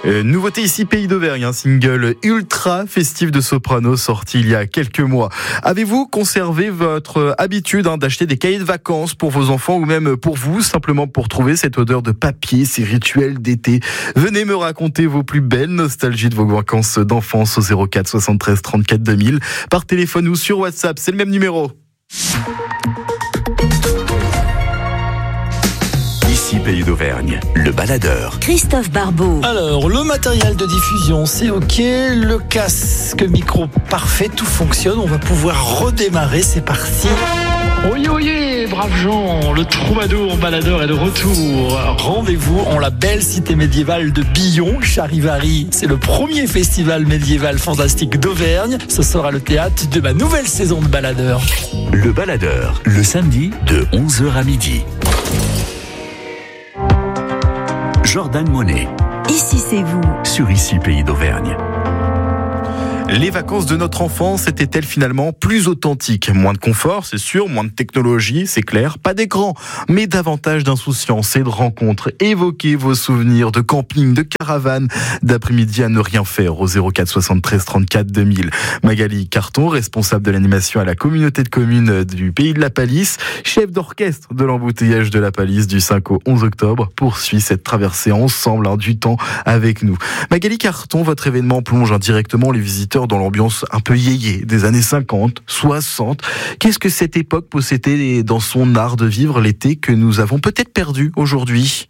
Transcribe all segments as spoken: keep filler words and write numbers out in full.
Euh, nouveauté ici, Pays d'Auvergne, un single ultra festif de Soprano sorti il y a quelques mois. Avez-vous conservé votre habitude hein, d'acheter des cahiers de vacances pour vos enfants ou même pour vous, simplement pour trouver cette odeur de papier, ces rituels d'été? Venez me raconter vos plus belles nostalgies de vos vacances d'enfance au zéro quatre soixante-treize trente-quatre deux mille par téléphone ou sur WhatsApp, c'est le même numéro. Ici Pays d'Auvergne, le baladeur. Christophe Barbeau. Alors, le matériel de diffusion, c'est ok. Le casque micro, parfait, tout fonctionne. On va pouvoir redémarrer, c'est parti. Oyez, oyez, braves gens, le troubadour baladeur est de retour. Rendez-vous en la belle cité médiévale de Billon, Charivari. C'est le premier festival médiéval fantastique d'Auvergne. Ce sera le théâtre de ma nouvelle saison de baladeur. Le baladeur, le samedi de onze heures à midi. Jordan Monet. Ici c'est vous. Sur Ici Pays d'Auvergne. Les vacances de notre enfance étaient-elles finalement plus authentiques? Moins de confort, c'est sûr, moins de technologie, c'est clair, pas d'écran, mais davantage d'insouciance et de rencontres. Évoquez vos souvenirs de camping, de caravane, d'après-midi à ne rien faire au zéro quatre soixante-treize trente-quatre deux mille. Magali Carton, responsable de l'animation à la communauté de communes du Pays de la Palisse, chef d'orchestre de l'embouteillage de la Palisse du cinq au onze octobre, poursuit cette traversée ensemble hein, du temps avec nous. Magali Carton, votre événement plonge indirectement les visiteurs dans l'ambiance un peu yéyé des années cinquante, soixante. Qu'est-ce que cette époque possédait dans son art de vivre l'été que nous avons peut-être perdu aujourd'hui?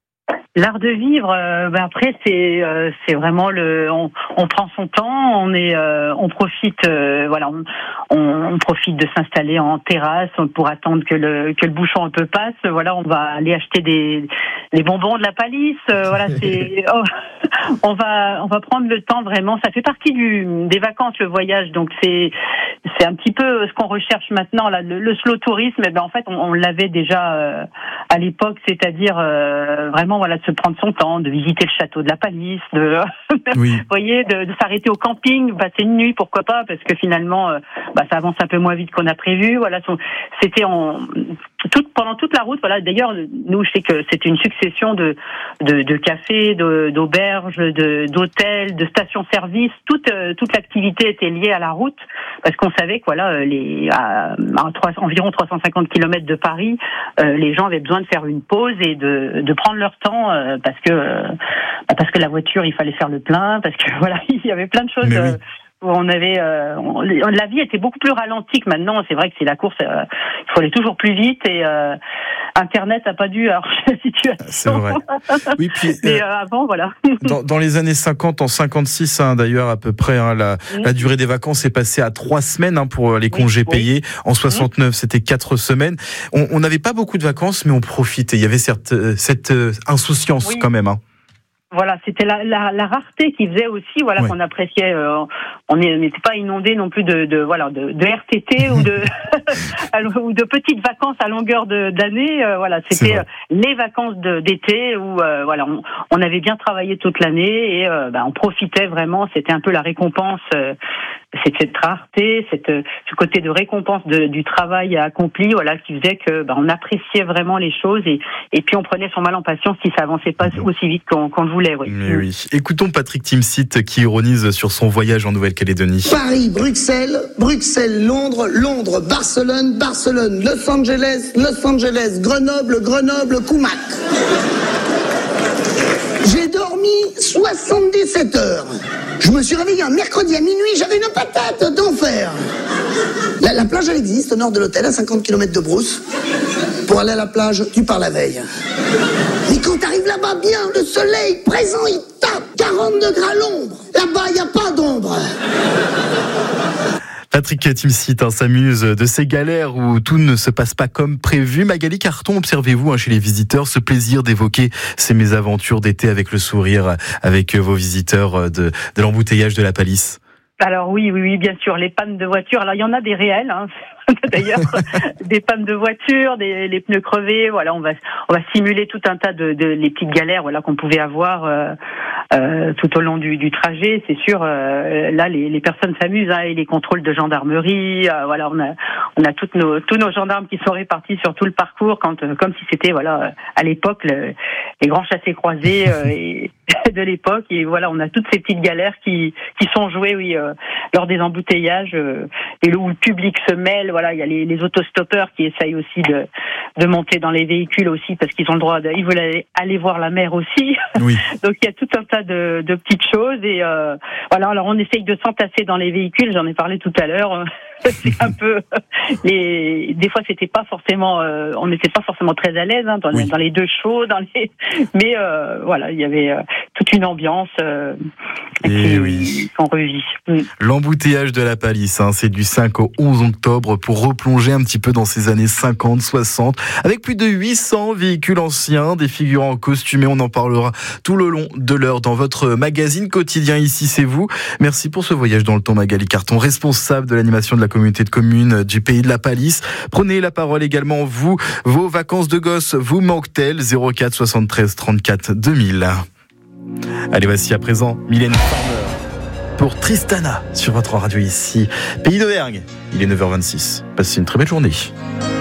L'art de vivre, euh, ben après c'est euh, c'est vraiment le, on, on prend son temps, on est, euh, on profite, euh, voilà, on, on, on profite de s'installer en terrasse pour attendre que le que le bouchon un peu passe. Voilà, on va aller acheter des les bonbons de la Palisse. Euh, voilà, c'est, oh, on va on va prendre le temps vraiment. Ça fait partie du des vacances, le voyage. Donc c'est c'est un petit peu ce qu'on recherche maintenant là, le, le slow tourisme. Et ben en fait on, on l'avait déjà euh, à l'époque, c'est-à-dire euh, vraiment voilà. de se prendre son temps, de visiter le château de la Palisse, de, oui. vous voyez, de, de s'arrêter au camping, passer une nuit, pourquoi pas, parce que finalement, euh, bah, ça avance un peu moins vite qu'on a prévu. Voilà, son, c'était en toute, pendant toute la route. Voilà, d'ailleurs, nous, je sais que c'était une succession de de, de cafés, de, d'auberges, de, d'hôtels, de stations-service. Toute euh, toute l'activité était liée à la route, parce qu'on savait que voilà, les à, à trois, environ trois cent cinquante kilomètres de Paris, euh, les gens avaient besoin de faire une pause et de de prendre leur temps. Parce que parce que la voiture, il fallait faire le plein, parce que voilà, il y avait plein de choses euh, où on avait euh, on, la vie était beaucoup plus ralentie que maintenant. C'est vrai que c'est la course, euh, il faut aller toujours plus vite et euh, Internet n'a pas dû arranger la situation. C'est vrai. Oui, puis mais euh, avant, voilà. Dans, dans les années cinquante, en cinquante-six hein, d'ailleurs à peu près, hein, la, mmh. la durée des vacances est passée à trois semaines hein, pour les congés oui, payés. Oui. En soixante-neuf, mmh. c'était quatre semaines. On n'avait pas beaucoup de vacances, mais on profitait. Il y avait cette, cette euh, insouciance oui. quand même. Hein. Voilà, c'était la, la, la rareté qui faisait aussi, voilà, ouais. qu'on appréciait. Euh, on n'était pas inondé non plus de, de voilà, de, de R T T ou de ou de petites vacances à longueur de, d'année. Euh, voilà, c'était les vacances de, d'été où euh, voilà, on, on avait bien travaillé toute l'année et euh, bah, on profitait vraiment. C'était un peu la récompense. Euh, c'est cette rareté, cette, ce côté de récompense de, du travail accompli, voilà, qui faisait que bah, on appréciait vraiment les choses et, et puis on prenait son mal en patience si ça avançait pas aussi vite qu'on, qu'on le voulait. Oui. Mais oui. Écoutons Patrick Timsit qui ironise sur son voyage en Nouvelle-Calédonie. Paris, Bruxelles, Bruxelles, Londres, Londres, Barcelone, Barcelone, Los Angeles, Los Angeles, Grenoble, Grenoble, Coumac. J'ai dormi soixante-dix-sept heures. Je me suis réveillé un mercredi à minuit, j'avais une patate d'enfer. La, la plage, elle existe au nord de l'hôtel, à cinquante kilomètres de Brousse. Pour aller à la plage, tu pars la veille. Mais quand t'arrives là-bas, bien, le soleil présent, il tape quarante degrés à l'ombre. Là-bas, il n'y a pas d'ombre. Patrick Timsit hein, s'amuse de ces galères où tout ne se passe pas comme prévu. Magali Carton, observez-vous hein, chez les visiteurs ce plaisir d'évoquer ces mésaventures d'été avec le sourire, avec vos visiteurs de, de l'embouteillage de la Palisse? Alors oui, oui, oui, bien sûr, les pannes de voiture. Alors il y en a des réelles, hein. D'ailleurs, des pannes de voiture, des les pneus crevés. Voilà, on va on va simuler tout un tas de, de les petites galères, voilà, qu'on pouvait avoir euh, euh, tout au long du, du trajet. C'est sûr, euh, là les, les personnes s'amusent, hein, et les contrôles de gendarmerie. Euh, voilà, on a on a toutes nos tous nos gendarmes qui sont répartis sur tout le parcours, quand euh, comme si c'était voilà à l'époque le, les grands chassés croisés. Euh, et de l'époque. Et voilà, on a toutes ces petites galères qui qui sont jouées, oui, euh, lors des embouteillages euh, et où le public se mêle. Voilà, il y a les, les autostoppeurs qui essayent aussi de de monter dans les véhicules aussi parce qu'ils ont le droit de, ils veulent aller, aller voir la mer aussi. Oui. Donc il y a tout un tas de, de petites choses et euh, voilà. Alors on essaye de s'entasser dans les véhicules. J'en ai parlé tout à l'heure. C'est un peu les. Des fois, c'était pas forcément. Euh, on n'était pas forcément très à l'aise hein, dans, oui. les, dans les deux shows, dans les. Mais euh, voilà, il y avait euh, toute une ambiance euh, qui, oui. qu'on revit. Mm. L'embouteillage de la Palisse, hein, c'est du cinq au onze octobre pour replonger un petit peu dans ces années cinquante, soixante, avec plus de huit cents véhicules anciens, des figurants costumés. On en parlera tout le long de l'heure dans votre magazine quotidien. Ici, c'est vous. Merci pour ce voyage dans le temps, Magali Carton, responsable de l'animation de la communauté de communes du Pays de la Palisse. Prenez la parole également, vous. Vos vacances de gosse vous manquent-elles? zéro quatre soixante-treize trente-quatre deux mille. Allez, voici à présent Mylène Farmer pour Tristana sur votre radio ici. Pays d'Auvergne, il est neuf heures vingt-six. Passez une très belle journée.